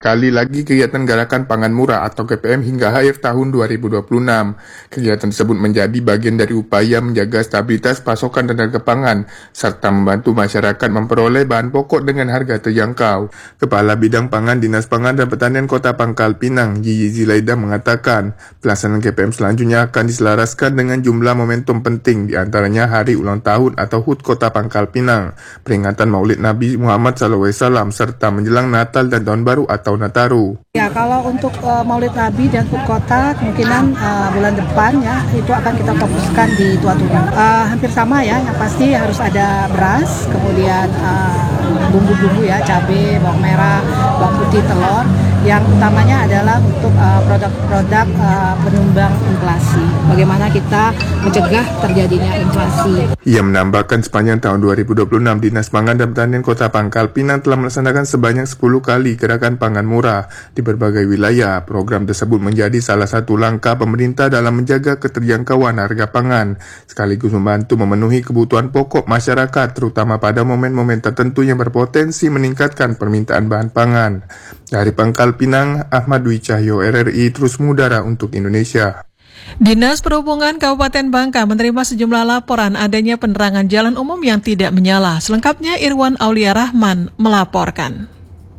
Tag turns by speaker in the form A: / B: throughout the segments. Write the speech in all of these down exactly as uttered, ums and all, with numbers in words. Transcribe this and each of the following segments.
A: sekali lagi kegiatan Gerakan Pangan Murah atau G P M hingga akhir tahun dua ribu dua puluh enam. Kegiatan tersebut menjadi bagian dari upaya menjaga stabilitas pasokan dan harga pangan, serta membantu masyarakat memperoleh bahan pokok dengan harga terjangkau. Kepala Bidang Pangan Dinas Pangan dan Pertanian Kota Pangkal Pinang, Yiyi Zilaida mengatakan, pelaksanaan G P M selanjutnya akan diselaraskan dengan jumlah momentum penting, diantaranya Hari Ulang Tahun atau H U T Kota Pangkal Pinang, peringatan Maulid Nabi Muhammad shallallahu alaihi wasallam, serta menjelang Natal dan Tahun Baru atau Nataru.
B: Ya, kalau untuk uh, Maulid Nabi dan H U T Kota kemungkinan uh, bulan depan ya itu akan kita fokuskan di Tuatulung. Uh, hampir sama ya, yang pasti harus ada beras, kemudian uh, bumbu-bumbu ya, cabai, bawang merah, bawang putih, telur. Yang utamanya adalah untuk uh, produk-produk uh, penyumbang inflasi. Bagaimana kita mencegah terjadinya inflasi.
A: Ia menambahkan sepanjang tahun dua ribu dua puluh enam, Dinas Pangan dan Pertanian Kota Pangkal Pinang telah melaksanakan sebanyak sepuluh kali gerakan pangan murah di berbagai wilayah. Program tersebut menjadi salah satu langkah pemerintah dalam menjaga keterjangkauan harga pangan, sekaligus membantu memenuhi kebutuhan pokok masyarakat, terutama pada momen-momen tertentu yang berpotensi meningkatkan permintaan bahan pangan. Dari Pangkal Pinang, Ahmad Dwi Cahyo, R R I Terus Mengudara untuk Indonesia.
C: Dinas Perhubungan Kabupaten Bangka menerima sejumlah laporan adanya penerangan jalan umum yang tidak menyala. Selengkapnya Irwan Aulia Rahman melaporkan.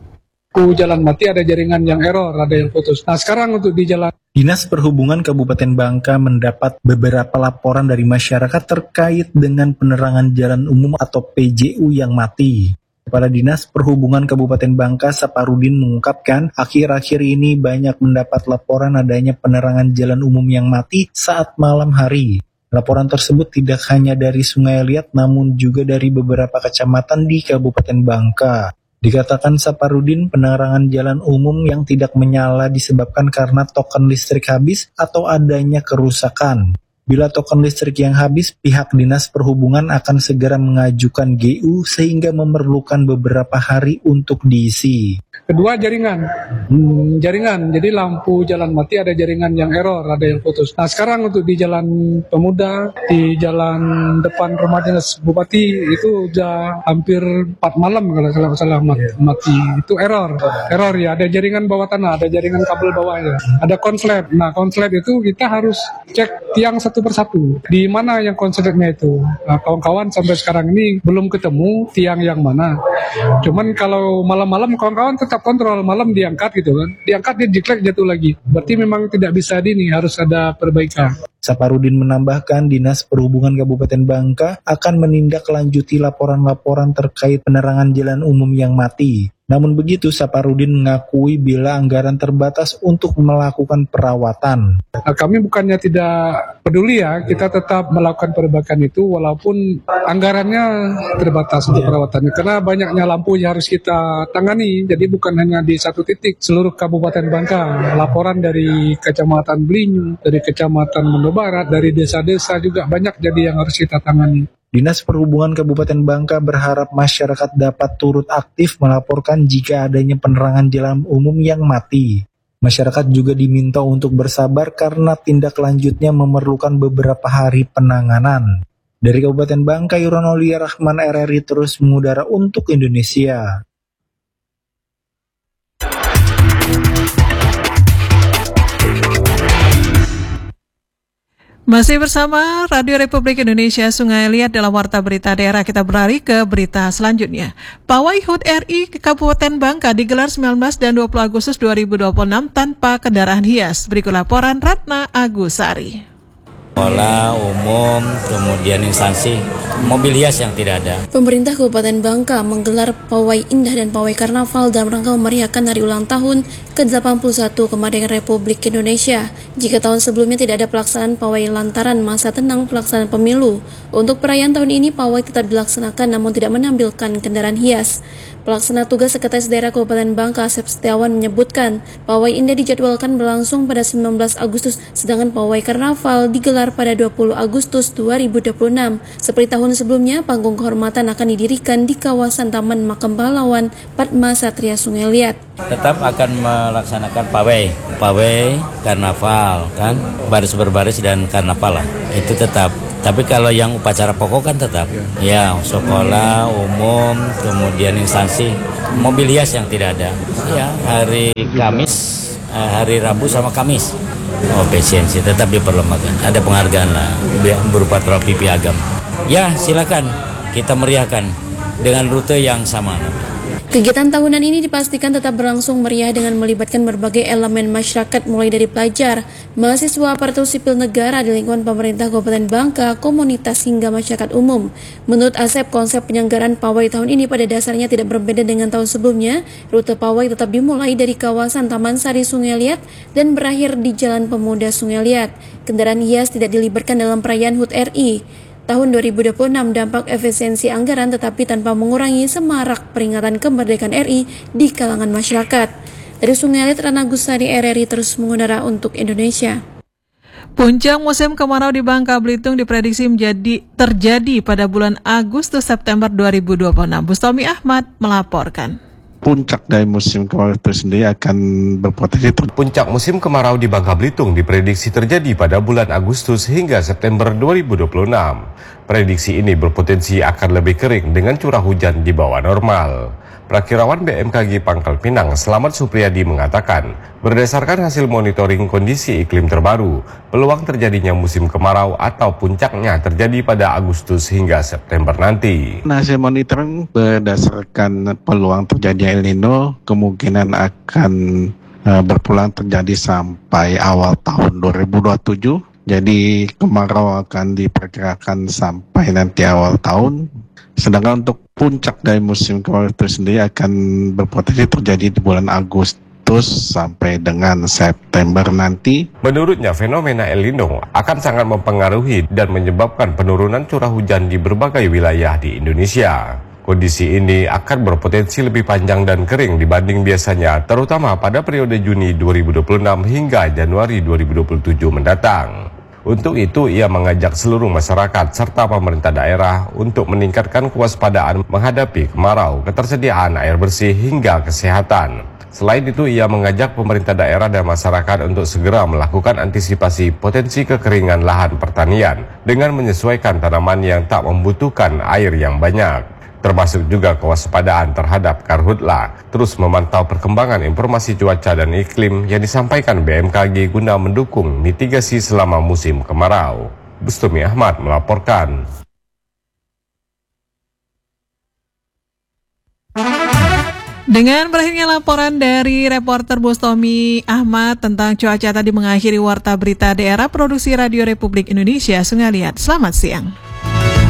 D: Jalan mati ada jaringan yang error, ada yang putus. Nah sekarang untuk di jalan.
E: Dinas Perhubungan Kabupaten Bangka mendapat beberapa laporan dari masyarakat terkait dengan penerangan jalan umum atau P J U yang mati. Kepala Dinas Perhubungan Kabupaten Bangka, Saparudin, mengungkapkan akhir-akhir ini banyak mendapat laporan adanya penerangan jalan umum yang mati saat malam hari. Laporan tersebut tidak hanya dari Sungai Liat namun juga dari beberapa kecamatan di Kabupaten Bangka. Dikatakan Saparudin, penerangan jalan umum yang tidak menyala disebabkan karena token listrik habis atau adanya kerusakan. Bila token listrik yang habis, pihak Dinas Perhubungan akan segera mengajukan G U sehingga memerlukan beberapa hari untuk diisi.
D: Kedua, jaringan. Hmm, jaringan, jadi lampu jalan mati ada jaringan yang error, ada yang putus. Nah sekarang untuk di Jalan Pemuda, di jalan depan rumah dinas Bupati, itu sudah hampir empat malam kalau salah mati, mati. Itu error. Error ya, ada jaringan bawah tanah, ada jaringan kabel bawahnya. Ada konslet. Nah konslet itu kita harus cek tiang satu persatu. Di mana yang konsletnya itu? Nah, kawan-kawan sampai sekarang ini belum ketemu tiang yang mana. Cuman kalau malam-malam kawan-kawan tetap kontrol, malam diangkat gitu kan. Diangkat dia jiklek jatuh lagi. Berarti memang tidak bisa dini, harus ada perbaikan.
E: Saparudin menambahkan Dinas Perhubungan Kabupaten Bangka akan menindaklanjuti laporan-laporan terkait penerangan jalan umum yang mati. Namun begitu, Saparudin mengakui bila anggaran terbatas untuk melakukan perawatan.
D: Nah, kami bukannya tidak peduli ya, kita tetap melakukan perbaikan itu walaupun anggarannya terbatas untuk perawatannya. Karena banyaknya lampu yang harus kita tangani, jadi bukan hanya di satu titik, seluruh Kabupaten Bangka. Laporan dari Kecamatan Belinyu, dari Kecamatan Mondo Barat, dari desa-desa juga banyak jadi yang harus kita tangani.
E: Dinas Perhubungan Kabupaten Bangka berharap masyarakat dapat turut aktif melaporkan jika adanya penerangan jalan umum yang mati. Masyarakat juga diminta untuk bersabar karena tindak lanjutnya memerlukan beberapa hari penanganan. Dari Kabupaten Bangka, Irwan Aulia Rahman, R R I Terus Mengudara untuk Indonesia.
C: Masih bersama Radio Republik Indonesia Sungai Liat dalam Warta Berita Daerah, kita berlari ke berita selanjutnya. Pawai H U T R I ke Kabupaten Bangka digelar sembilan belas dan dua puluh Agustus dua ribu dua puluh enam tanpa kendaraan hias. Berikut laporan Ratna Agusari.
F: Sekolah umum, kemudian instansi, mobil hias yang tidak ada.
G: Pemerintah Kabupaten Bangka menggelar Pawai Indah dan Pawai Karnaval dalam rangka memeriahkan hari ulang tahun ke delapan puluh satu kemerdekaan Republik Indonesia. Jika tahun sebelumnya tidak ada pelaksanaan pawai lantaran masa tenang pelaksanaan pemilu, untuk perayaan tahun ini pawai tetap dilaksanakan namun tidak menampilkan kendaraan hias. Pelaksana tugas Sekretaris Daerah Kabupaten Bangka, Asep Setiawan, menyebutkan Pawai Indah dijadwalkan berlangsung pada sembilan belas Agustus, sedangkan Pawai Karnaval digelar pada dua puluh Agustus dua ribu dua puluh enam. Seperti tahun sebelumnya, panggung kehormatan akan didirikan di kawasan Taman Makam Pahlawan Padma Satria Sungai Liat.
F: Tetap akan melaksanakan pawai, pawai karnaval kan, baris berbaris dan karnaval lah. Itu tetap Tapi kalau yang upacara pokok kan tetap ya, ya sekolah umum, kemudian instansi, mobil hias yang tidak ada. Ya, hari Kamis, hari Rabu sama Kamis. Oh, efisiensi tetap diperlemahkan. Ada penghargaan lah berupa trofi piagam. Ya, silakan kita meriahkan dengan rute yang sama.
G: Kegiatan tahunan ini dipastikan tetap berlangsung meriah dengan melibatkan berbagai elemen masyarakat mulai dari pelajar, mahasiswa, aparatur sipil negara di lingkungan pemerintah Kabupaten Bangka, komunitas hingga masyarakat umum. Menurut Asep, konsep penyelenggaraan pawai tahun ini pada dasarnya tidak berbeda dengan tahun sebelumnya. Rute pawai tetap dimulai dari kawasan Taman Sari Sungai Liat dan berakhir di Jalan Pemuda Sungai Liat. Kendaraan hias tidak dilibatkan dalam perayaan H U T R I. Tahun dua ribu dua puluh enam dampak efisiensi anggaran tetapi tanpa mengurangi semarak peringatan kemerdekaan R I di kalangan masyarakat. Dari Sungai Liat, Rana Gusari, R R I terus mengudara untuk Indonesia.
C: Puncak musim kemarau di Bangka Belitung diprediksi menjadi terjadi pada bulan Agustus September dua ribu dua puluh enam. Bustomi Ahmad melaporkan.
H: Puncak dari musim kemarau itu sendiri akan berpotensi ter-
I: Puncak musim kemarau di Bangka Belitung diprediksi terjadi pada bulan Agustus hingga September dua ribu dua puluh enam. Prediksi ini berpotensi akan lebih kering dengan curah hujan di bawah normal. Prakirawan B M K G Pangkal Pinang, Slamet Supriyadi mengatakan, berdasarkan hasil monitoring kondisi iklim terbaru, peluang terjadinya musim kemarau atau puncaknya terjadi pada Agustus hingga September nanti.
H: Hasil monitoring berdasarkan peluang terjadinya El Nino kemungkinan akan uh, berpulang terjadi sampai awal tahun dua ribu dua puluh tujuh. Jadi kemarau akan diperkirakan sampai nanti awal tahun. Sedangkan untuk puncak dari musim kemarau itu sendiri akan berpotensi terjadi di bulan Agustus sampai dengan September nanti.
I: Menurutnya, fenomena El Nino akan sangat mempengaruhi dan menyebabkan penurunan curah hujan di berbagai wilayah di Indonesia. Kondisi ini akan berpotensi lebih panjang dan kering dibanding biasanya, terutama pada periode Juni dua ribu dua puluh enam hingga Januari dua ribu dua puluh tujuh mendatang. Untuk itu, ia mengajak seluruh masyarakat serta pemerintah daerah untuk meningkatkan kewaspadaan menghadapi kemarau, ketersediaan air bersih hingga kesehatan. Selain itu, ia mengajak pemerintah daerah dan masyarakat untuk segera melakukan antisipasi potensi kekeringan lahan pertanian dengan menyesuaikan tanaman yang tak membutuhkan air yang banyak. Termasuk juga kewaspadaan terhadap karhutla, terus memantau perkembangan informasi cuaca dan iklim yang disampaikan B M K G guna mendukung mitigasi selama musim kemarau. Bustomi Ahmad melaporkan.
C: Dengan berakhirnya laporan dari reporter Bustomi Ahmad tentang cuaca tadi mengakhiri Warta Berita Daerah Produksi Radio Republik Indonesia Sungai Liat. Selamat siang.